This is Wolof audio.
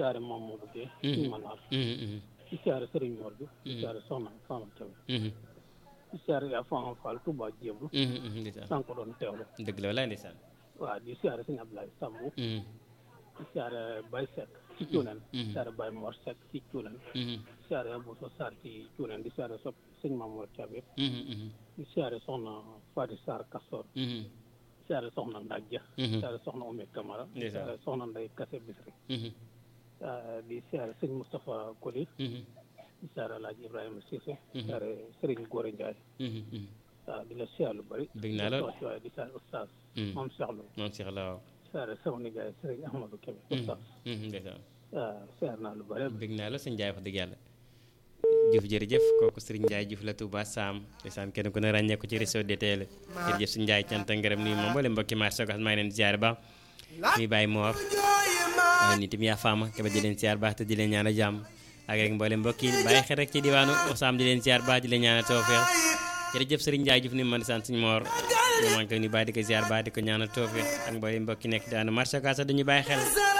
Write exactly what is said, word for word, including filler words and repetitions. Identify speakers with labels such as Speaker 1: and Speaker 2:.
Speaker 1: siyaare Mamadou Gueye ci Manar di siyaare Serigne Mor bi di siyaare Soxna Fama Thiaw di siyaare yaa Fama Fall Touba Diéblu sànq doon teewlu
Speaker 2: dëgg la walaay ndeysaan
Speaker 1: waaw di siyaare Serigne Abdoulaye Samb di siyaare Baye Seck ci Cuunen di siyaare Baye Mor Seck ci Cuunen di siyaare Abousso Sarr ci Cuunen di siyaare sopp Serigne Mamour Thiaw di siyaare Soxna Fadi Sarr Kastor di siyaare Soxna Ndajja di siyaare Soxna Oumy Camara di siyaare Soxna Ndeye Kassé Bisri di siyaare Serigne Moustapha Koli di siyaare Alaaji Ibrahima Cissé di siyaare Serigne Gora Ndiaye waaw di la siyaare lu bëri
Speaker 2: bëgg naa la
Speaker 1: waaye di siyaare Oustaz moom Cheikh Lo
Speaker 2: moom Cheikh Lo waaw
Speaker 1: di siyaare sama nijaay Serigne Ahmadou Kébé Oustaz
Speaker 2: ndeysaan
Speaker 1: waaw siyaare naa lu bëri
Speaker 2: bëgg naa la sëñ Ndiaye wax dëgg yàlla Diouf jërëjëf kooku Serigne Ndiaye Diouf la Touba Sam ndeysaan kenn ku ne ràññee ko ci réseau D T L jërëjëf sëñ Ndiaye cant ak ngërëm nuyu moom mboolem mbokki maa sogas maa ngi leen di siyaare baax muy bàyyi Mor waaye nitam yaa faama Kébé di leen siyaare baax te di leen ñaan a jàmm ak rek mboolem mbokki bàyyi xel rek ci diwaanu Osam di leen siyaare baax di leen ñaan a tawfeex jërëjëf Serigne Ndiaye Diouf ni man di sant sëñ Mor moo man ko ni bàyyi di ko siyaare baax di ko ñaan a tawfeex ak mboolem mbokki nekk daanu marché Ocass dañu bàyyi xel